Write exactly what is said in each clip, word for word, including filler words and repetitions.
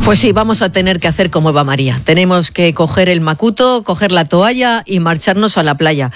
Pues sí, vamos a tener que hacer como Eva María. Tenemos que coger el macuto, coger la toalla y marcharnos a la playa.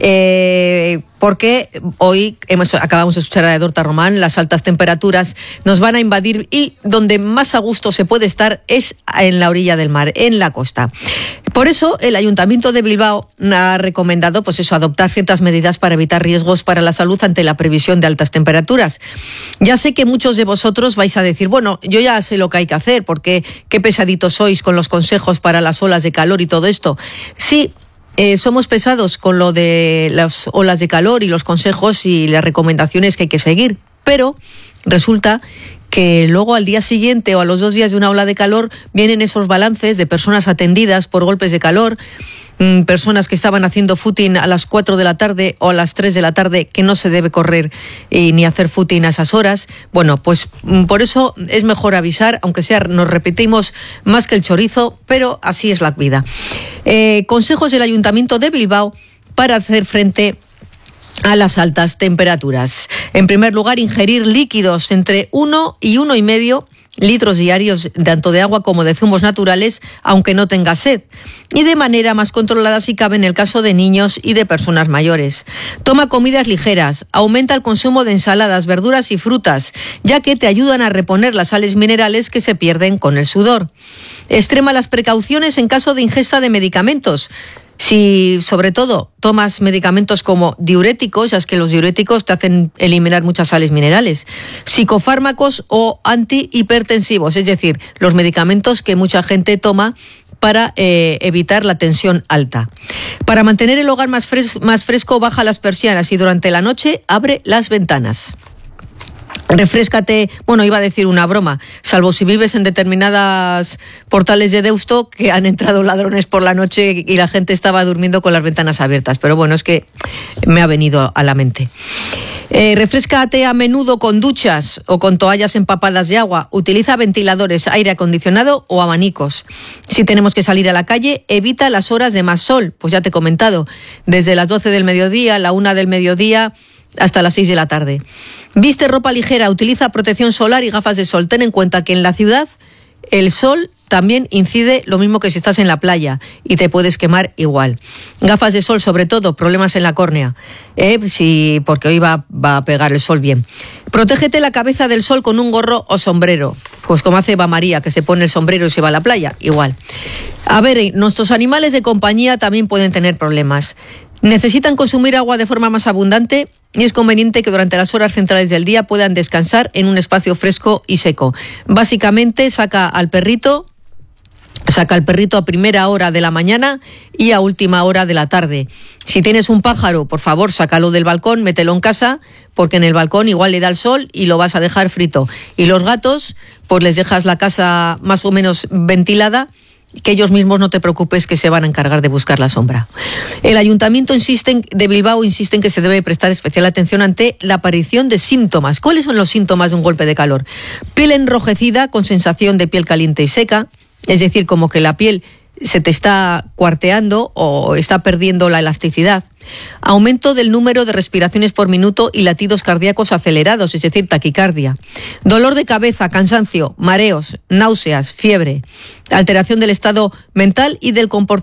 Eh, porque hoy hemos, acabamos de escuchar a Edurta Román, las altas temperaturas nos van a invadir y donde más a gusto se puede estar es en la orilla del mar, en la costa. Por eso el Ayuntamiento de Bilbao ha recomendado pues eso, adoptar ciertas medidas para evitar riesgos para la salud ante la previsión de altas temperaturas. Ya sé que muchos de vosotros vais a decir, bueno, yo ya sé lo que hay que hacer, porque qué pesaditos sois con los consejos para las olas de calor y todo esto. Sí, eh, somos pesados con lo de las olas de calor y los consejos y las recomendaciones que hay que seguir, pero resulta que luego al día siguiente o a los dos días de una ola de calor vienen esos balances de personas atendidas por golpes de calor, mmm, personas que estaban haciendo footing a las cuatro de la tarde o a las tres de la tarde, que no se debe correr y ni hacer footing a esas horas. Bueno, pues mmm, por eso es mejor avisar, aunque sea nos repetimos más que el chorizo, pero así es la vida. Eh, consejos del Ayuntamiento de Bilbao para hacer frente a las altas temperaturas. En primer lugar, ingerir líquidos entre uno y uno y medio litros diarios tanto de agua como de zumos naturales, aunque no tenga sed, y de manera más controlada si cabe en el caso de niños y de personas mayores. Toma comidas ligeras, aumenta el consumo de ensaladas, verduras y frutas, ya que te ayudan a reponer las sales minerales que se pierden con el sudor. Extrema las precauciones en caso de ingesta de medicamentos. Si, sobre todo, tomas medicamentos como diuréticos, ya es que los diuréticos te hacen eliminar muchas sales minerales, psicofármacos o antihipertensivos, es decir, los medicamentos que mucha gente toma para eh, evitar la tensión alta. Para mantener el hogar más, fres- más fresco, baja las persianas y durante la noche abre las ventanas. Refréscate, bueno, iba a decir una broma, salvo si vives en determinadas portales de Deusto que han entrado ladrones por la noche y la gente estaba durmiendo con las ventanas abiertas, pero bueno, es que me ha venido a la mente. Eh, refréscate a menudo con duchas o con toallas empapadas de agua. Utiliza ventiladores, aire acondicionado o abanicos. Si tenemos que salir a la calle, evita las horas de más sol, pues ya te he comentado, desde las doce del mediodía, la una del mediodía, hasta las seis de la tarde. Viste ropa ligera, utiliza protección solar y gafas de sol. Ten en cuenta que en la ciudad el sol también incide lo mismo que si estás en la playa y te puedes quemar igual. Gafas de sol, sobre todo, problemas en la córnea, ¿eh? Sí, porque hoy va, va a pegar el sol bien. Protégete la cabeza del sol con un gorro o sombrero, pues como hace Eva María, que se pone el sombrero y se va a la playa, igual. A ver, nuestros animales de compañía también pueden tener problemas. Necesitan consumir agua de forma más abundante y es conveniente que durante las horas centrales del día puedan descansar en un espacio fresco y seco. Básicamente, saca al perrito, saca al perrito a primera hora de la mañana y a última hora de la tarde. Si tienes un pájaro, por favor, sácalo del balcón, mételo en casa, porque en el balcón igual le da el sol y lo vas a dejar frito. Y los gatos, pues les dejas la casa más o menos ventilada, que ellos mismos, no te preocupes, que se van a encargar de buscar la sombra. El Ayuntamiento insiste en, de Bilbao insiste en que se debe prestar especial atención ante la aparición de síntomas. ¿Cuáles son los síntomas de un golpe de calor? Piel enrojecida con sensación de piel caliente y seca, es decir, como que la piel se te está cuarteando o está perdiendo la elasticidad. Aumento del número de respiraciones por minuto y latidos cardíacos acelerados, es decir, taquicardia. Dolor de cabeza, cansancio, mareos, náuseas, fiebre. Alteración del estado mental y del comportamiento